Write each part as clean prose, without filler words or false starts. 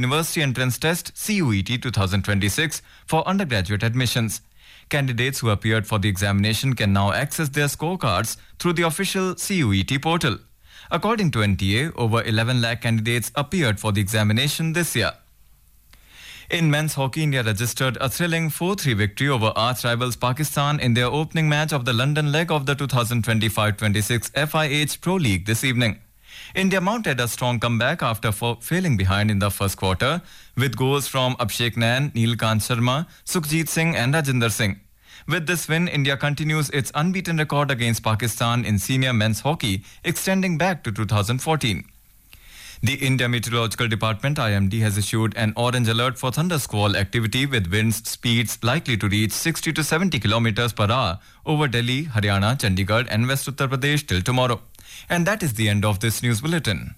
University Entrance Test CUET 2026 for undergraduate admissions. Candidates who appeared for the examination can now access their scorecards through the official CUET portal. According to NTA, over 11 lakh candidates appeared for the examination this year. In men's hockey, India registered a thrilling 4-3 victory over arch-rivals Pakistan in their opening match of the London leg of the 2025-26 FIH Pro League this evening. India mounted a strong comeback after failing behind in the first quarter with goals from Abhishek Nayan, Neelkant Sharma, Sukhjit Singh and Rajinder Singh. With this win, India continues its unbeaten record against Pakistan in senior men's hockey, extending back to 2014. The India Meteorological Department IMD has issued an orange alert for thundersquall activity with winds speeds likely to reach 60 to 70 kilometers per hour over Delhi, Haryana, Chandigarh and West Uttar Pradesh till tomorrow. And that is the end of this news bulletin.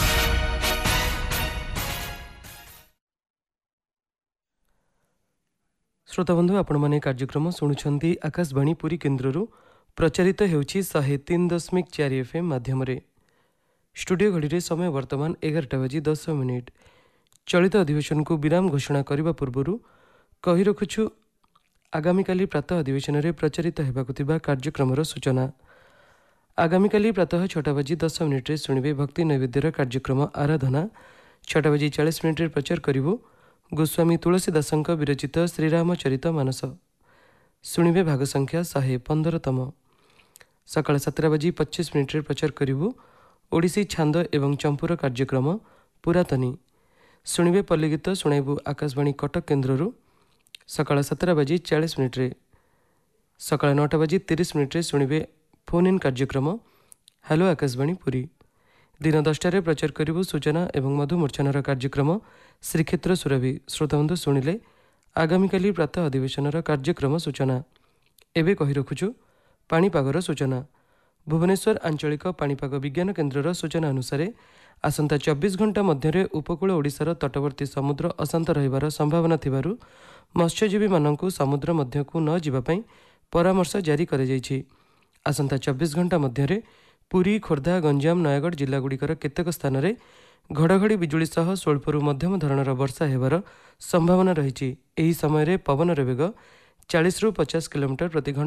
श्रोताबंधु आपण माने कार्यक्रम शुणुछंती आकाशवाणी पुरी केन्द्ररू प्रचारित हेउछि 103.4 FM माध्यम रे। Studio घड़ी रे समय वर्तमान 11:10 चलित अधिवेशन को विराम घोषणा करने पूर्व कही रखुछु आगामी काली प्रातः अधिवेशन रे प्रचारित हेबाकु थिबा कार्यक्रमर सूचना। आगामी काली प्रातः 6:10 रे सुनिबे भक्ति नैवेद्यर कार्यक्रम आराधना। 6:40 रे प्रचार करिवो गोस्वामी तुलसीदासंक विरचित श्रीरामचरित मानस। सुनिबे भाग संख्या 115तम। सकाळ 7:25 रे प्रचार करिवो ओडिसी छांद एवं चंपुर कार्यक्रम पुरातनी। सुनिबे पल्लीगीत शुणाइबु आकाशवाणी कटक केन्द्ररू सकाळ 17:40 रे। सकाळ 9:30 रे सुनिबे फोन इन कार्यक्रम हेलो आकाशवाणी पुरी। दिन 10 प्रचार करिबु सूचना एवं मधुमूर्छनार कार्यक्रम श्रीक्षेत्र सुरभि। श्रोताबंधु शुणिले आगामी काली प्रातः अधिवेशनर कार्यक्रम सूचना। एबे कही रखुछु पाणीपागर सूचना। भुवनेश्वर आंचलिक पाणीपाग विज्ञान केन्द्रर सूचना अनुसार आसंता 24 घंटा मध्य उपकूल ओडिशार तटवर्ती समुद्र अशांत रहिबार संभावना थिबारु मत्स्यजीवी मानकु समुद्र मध्यकु न जिबा पई परामर्श जारी करे जायछि। आसंता 24 घंटा मध्य पुरी, खोर्धा, गंजाम, नयगढ़ जिल्लागुड़िकर केतेक स्थान में घड़घड़ी बिजुली सह स्वल्परू मध्यम धरणर वर्षा हेबार संभावना रही। एही समय पवनर वेग 40 ରୁ 50 किलोमीटर प्रति घंटा